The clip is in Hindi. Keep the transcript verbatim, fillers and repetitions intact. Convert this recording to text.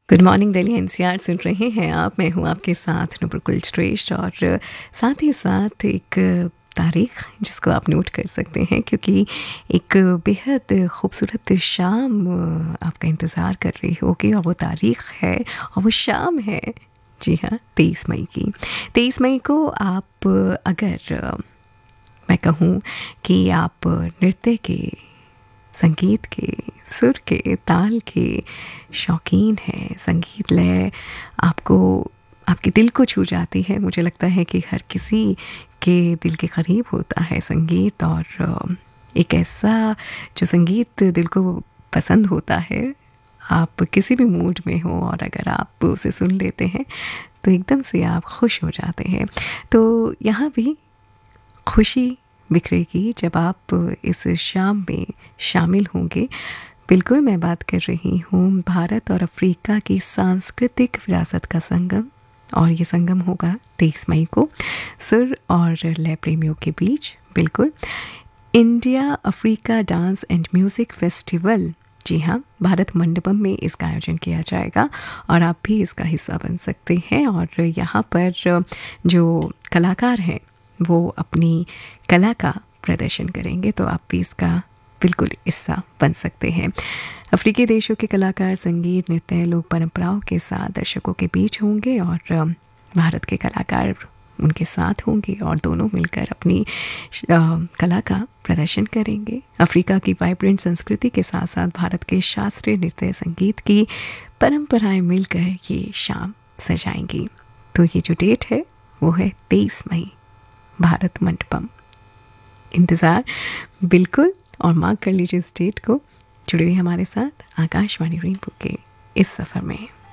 गुड मॉर्निंग दिल्ली एनसीआर सुन रहे हैं आप। मैं हूं आपके साथ नुपुर श्रेष्ठ और साथ ही साथ एक तारीख़ जिसको आप नोट कर सकते हैं, क्योंकि एक बेहद खूबसूरत शाम आपका इंतज़ार कर रही होगी और वो तारीख़ है और वो शाम है, जी हाँ, तेईस मई की। तेईस मई को आप अगर मैं कहूँ कि आप नृत्य के, संगीत के, सुर के, ताल के शौकीन हैं, संगीत लय आपको आपके दिल को छू जाती है। मुझे लगता है कि हर किसी के दिल के करीब होता है संगीत, और एक ऐसा जो संगीत दिल को पसंद होता है, आप किसी भी मूड में हो और अगर आप उसे सुन लेते हैं तो एकदम से आप खुश हो जाते हैं। तो यहाँ भी खुशी बिखरेगी जब आप इस शाम में शामिल होंगे। बिल्कुल, मैं बात कर रही हूँ भारत और अफ्रीका की सांस्कृतिक विरासत का संगम, और ये संगम होगा तेईस मई को सुर और लय प्रेमियों के बीच। बिल्कुल, India Africa dance and music festival, जी हाँ, भारत मंडपम में इसका आयोजन किया जाएगा और आप भी इसका हिस्सा बन सकते हैं। और यहाँ पर जो कलाकार हैं वो अपनी कला का प्रदर्शन करेंगे, तो आप भी इसका बिल्कुल हिस्सा बन सकते हैं। अफ्रीकी देशों के कलाकार संगीत, नृत्य, लोक परंपराओं के साथ दर्शकों के बीच होंगे और भारत के कलाकार उनके साथ होंगे और दोनों मिलकर अपनी कला का प्रदर्शन करेंगे। अफ्रीका की वाइब्रेंट संस्कृति के साथ साथ भारत के शास्त्रीय नृत्य, संगीत की परंपराएं मिलकर ये शाम सजाएंगी। तो ये जो डेट है वो है तेईस मई, भारत मंडपम। इंतज़ार बिल्कुल, और मार्क कर लीजिए इस डेट को। जुड़े हुए हमारे साथ आकाशवाणी रेनबो के इस सफ़र में।